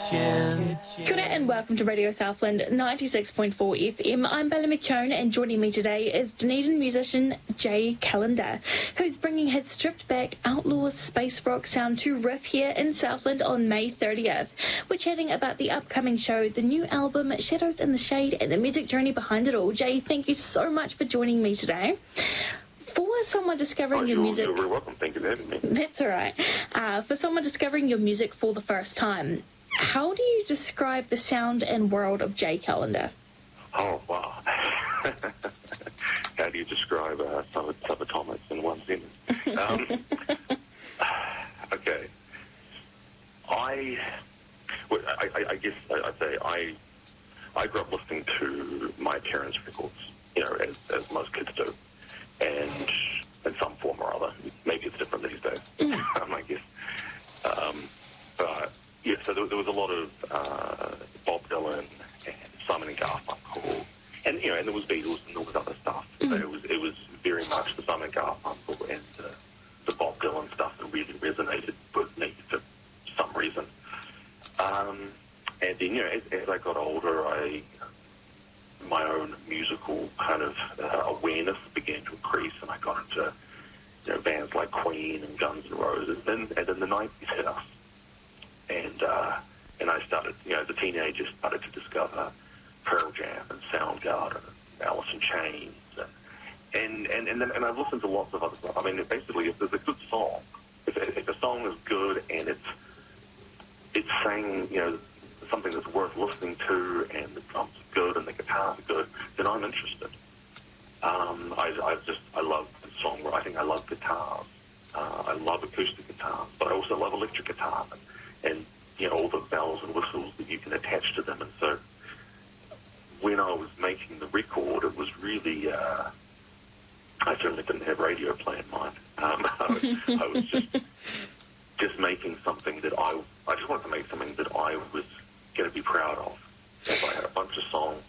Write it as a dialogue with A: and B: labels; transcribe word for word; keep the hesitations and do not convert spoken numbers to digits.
A: kitchen.
B: Kia ora and welcome to Radio Southland ninety-six point four F M. I'm Bella McKeown, and joining me today is Dunedin musician Jay Callender, who's bringing his stripped-back outlaw space rock sound to Riff here in Southland on May thirtieth. We're chatting about the upcoming show, the new album Shadows in the Shade, and the music journey behind it all. Jay, thank you so much for joining me today. For someone discovering
C: oh,
B: your
C: you're,
B: music...
C: You're very welcome. Thank you for having me.
B: That's all right. Uh, for someone discovering your music for the first time, how do you describe the sound and world of Jay Callender?
C: Oh, wow. How do you describe uh, sub- subatomics in one sentence? Um, okay. I, well, I, I, I guess I, I'd say I, I grew up listening to my parents' records, you know, as, as most kids do, and in some form or other. Maybe it's different these days, um, I guess. Um, but yeah, so there, there was a lot of uh, Bob Dylan and Simon and Garfunkel, and you know, and there was Beatles and all this other stuff. Mm. But it was it was very much the Simon and Garfunkel and the, the Bob Dylan stuff that really resonated with me for some reason. Um, and then you know, as, as I got older, I my own musical kind of uh, awareness began to increase, and I got into you know bands like Queen and Guns N' Roses. Then and then the nineties hit us. And uh, and I started, you know, as a teenager, started to discover Pearl Jam and Soundgarden and Alice in Chains. And and, and, and, then, and I've listened to lots of other stuff. I mean, basically, if there's a good song, if, if a song is good and it's it's saying, you know, something that's worth listening to and the drums are good and the guitars are good, then I'm interested. Um, I, I just, I love songwriting. I love guitars. Uh, I love acoustic guitars, but I also love electric guitars. And, and, you know, all the bells and whistles that you can attach to them. And so when I was making the record, it was really, uh, I certainly didn't have radio play in mind. Um, I, was, I was just just making something that I, I just wanted to make something that I was going to be proud of. And so I had a bunch of songs